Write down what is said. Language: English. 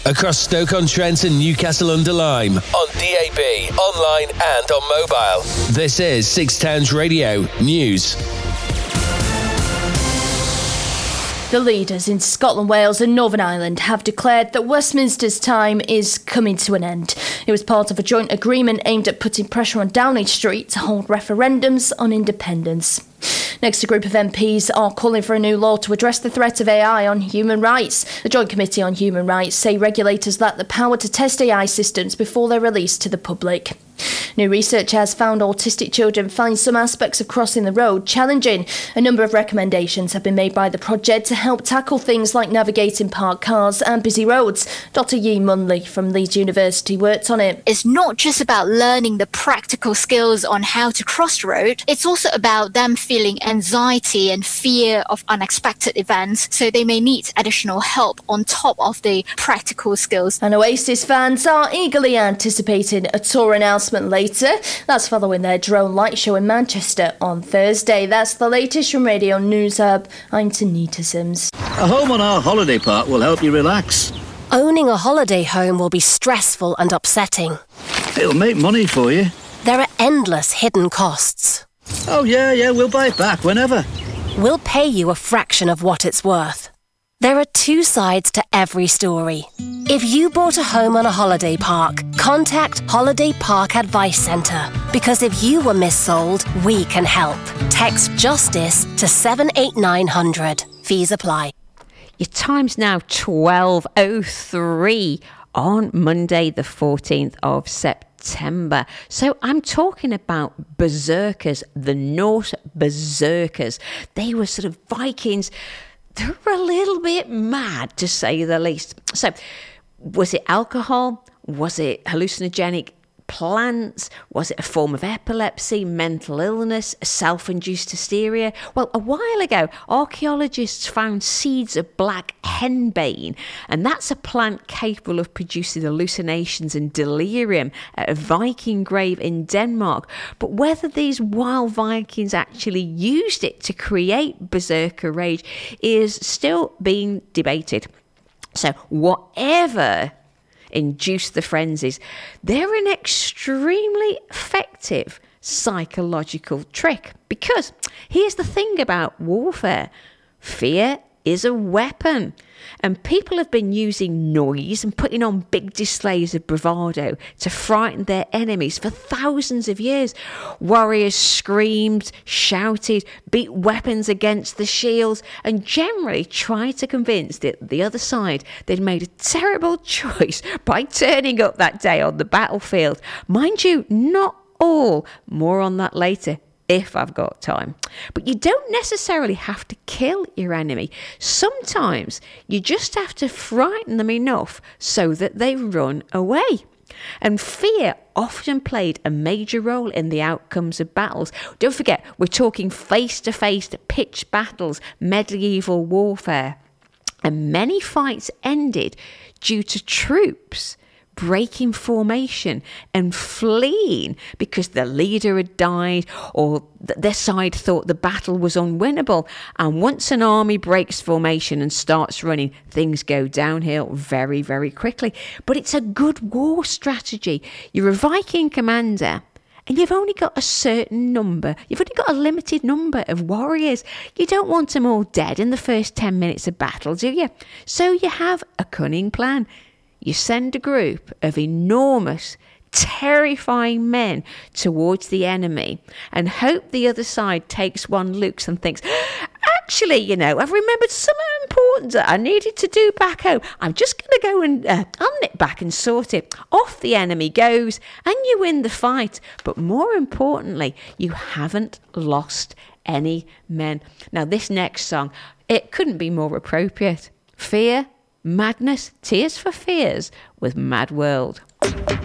across Stoke-on-Trent and Newcastle-under-Lyme, on DAB, online and on mobile. This is Six Towns Radio News. The leaders in Scotland, Wales and Northern Ireland have declared that Westminster's time is coming to an end. It was part of a joint agreement aimed at putting pressure on Downing Street to hold referendums on independence. Next, a group of MPs are calling for a new law to address the threat of AI on human rights. The Joint Committee on Human Rights say regulators lack the power to test AI systems before they're released to the public. New research has found autistic children find some aspects of crossing the road challenging. A number of recommendations have been made by the project to help tackle things like navigating parked cars and busy roads. Dr. Yi Munley from Leeds University worked on it. It's not just about learning the practical skills on how to cross the road. It's also about them feeling anxiety and fear of unexpected events, so they may need additional help on top of the practical skills. And Oasis fans are eagerly anticipating a tour announcement later. That's following their drone light show in Manchester on Thursday. That's the latest from Radio News Hub. I'm Tanita Sims. A home on our holiday park will help you relax. Owning a holiday home will be stressful and upsetting. It'll make money for you. There are endless hidden costs. Oh, yeah, we'll buy it back whenever. We'll pay you a fraction of what it's worth. There are two sides to every story. If you bought a home on a holiday park, contact Holiday Park Advice Centre. Because if you were missold, we can help. Text JUSTICE to 78900. Fees apply. Your time's now 12:03 on Monday the 14th of September. So I'm talking about berserkers, the Norse berserkers. They were sort of Vikings. They were a little bit mad, to say the least. So was it alcohol? Was it hallucinogenic plants? Was it a form of epilepsy, mental illness, self-induced hysteria? Well, a while ago, archaeologists found seeds of black henbane, and that's a plant capable of producing hallucinations and delirium at a Viking grave in Denmark. But whether these wild Vikings actually used it to create berserker rage is still being debated. So whatever induce the frenzies, they're an extremely effective psychological trick. Because here's the thing about warfare: fear is a weapon, and people have been using noise and putting on big displays of bravado to frighten their enemies for thousands of years. Warriors screamed, shouted, beat weapons against the shields, and generally tried to convince the other side they'd made a terrible choice by turning up that day on the battlefield. Mind you, not all. More on that later, if I've got time. But you don't necessarily have to kill your enemy. Sometimes you just have to frighten them enough so that they run away. And fear often played a major role in the outcomes of battles. Don't forget, we're talking face-to-face pitched battles, medieval warfare. And many fights ended due to troops breaking formation and fleeing because the leader had died or their side thought the battle was unwinnable. And once an army breaks formation and starts running, things go downhill very, very quickly. But it's a good war strategy. You're a Viking commander and you've only got a certain number. You've only got a limited number of warriors. You don't want them all dead in the first 10 minutes of battle, do you? So you have a cunning plan. You send a group of enormous, terrifying men towards the enemy and hope the other side takes one look and thinks, actually, you know, I've remembered something important that I needed to do back home. I'm just going to go and I'll nip back and sort it. Off the enemy goes and you win the fight. But more importantly, you haven't lost any men. Now, this next song, it couldn't be more appropriate. Fear, Madness, Tears for Fears with Mad World.